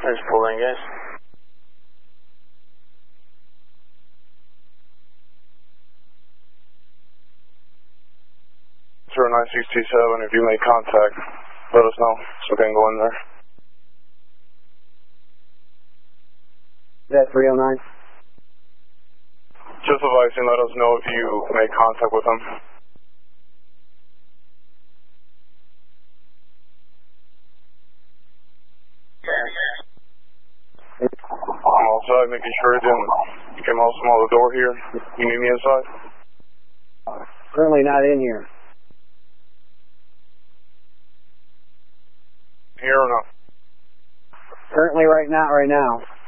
Thanks, pull in, guys. 0967, if you make contact, let us know so we can go in there. Is that 309? Just advising, let us know if you make contact with them. I'm outside making sure it didn't came out from out the door here. You need me inside? Currently not in here. Here or no? Currently not right now.